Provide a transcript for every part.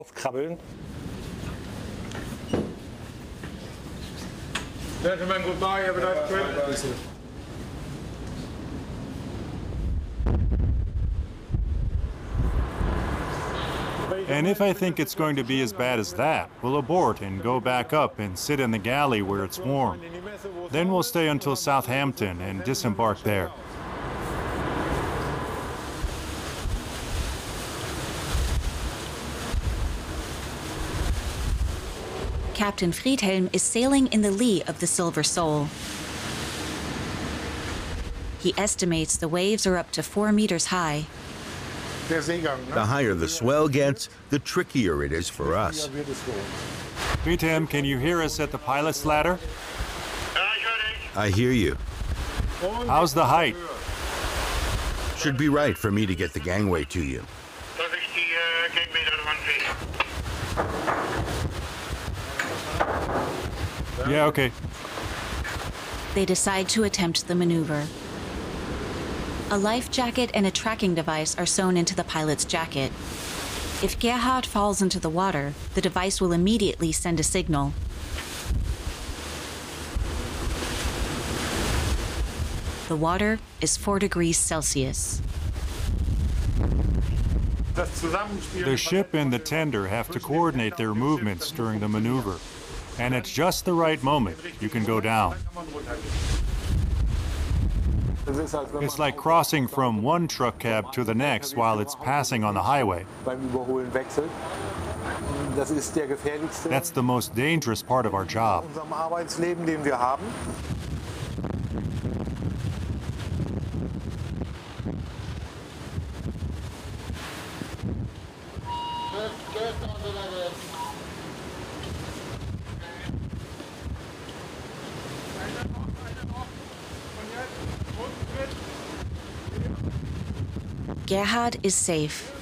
Krabbeln. Gentlemen, goodbye. Have a nice trip. And if I think it's going to be as bad as that, we'll abort and go back up and sit in the galley where it's warm. Then we'll stay until Southampton and disembark there. Captain Friedhelm is sailing in the lee of the Silver Soul. He estimates the waves are up to 4 meters high. The higher the swell gets, the trickier it is for us. Friedhelm, can you hear us at the pilot's ladder? I hear you. How's the height? Should be right for me to get the gangway to you. Yeah, okay. They decide to attempt the maneuver. A life jacket and a tracking device are sewn into the pilot's jacket. If Gerhard falls into the water, the device will immediately send a signal. The water is 4 degrees Celsius. The ship and the tender have to coordinate their movements during the maneuver. And at just the right moment, you can go down. It's like crossing from one truck cab to the next while it's passing on the highway. That's the most dangerous part of our job. Gerhard is safe.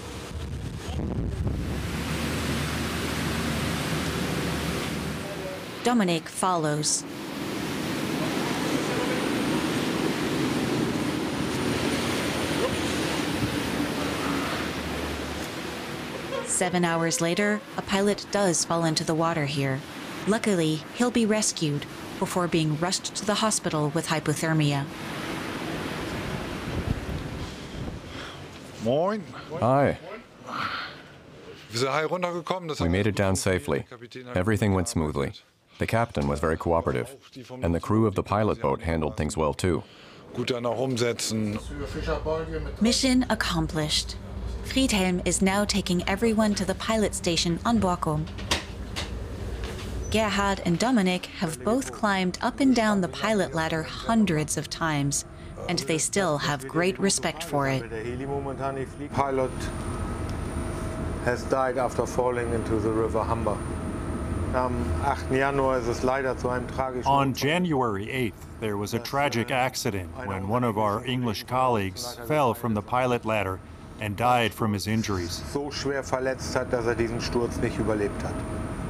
Dominik follows. Seven hours later, a pilot does fall into the water here. Luckily, he'll be rescued before being rushed to the hospital with hypothermia. Moin. Hi. We We made it down safely. Everything went smoothly. The captain was very cooperative, and the crew of the pilot boat handled things well too. Mission accomplished. Friedhelm is now taking everyone to the pilot station on Borkum. Gerhard and Dominik have both climbed up and down the pilot ladder hundreds of times, and they still have great respect for it. The pilot has died after falling into the river Humber. On January 8th, there was a tragic accident when one of our English colleagues fell from the pilot ladder and died from his injuries. So schwer verletzt hat, dass diesen Sturz nicht überlebt hat.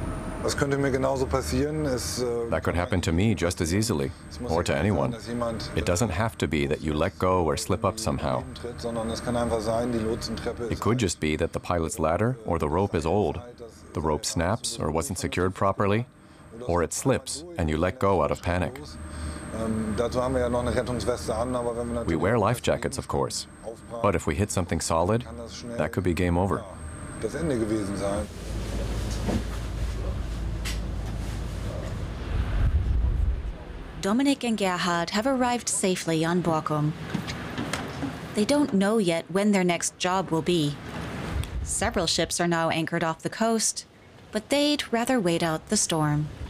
That could happen to me just as easily, or to anyone. It doesn't have to be that you let go or slip up somehow. It could just be that the pilot's ladder or the rope is old. The rope snaps or wasn't secured properly, or it slips and you let go out of panic. We wear life jackets, of course, but if we hit something solid, that could be game over. Dominik and Gerhard have arrived safely on Borkum. They don't know yet when their next job will be. Several ships are now anchored off the coast, but they'd rather wait out the storm.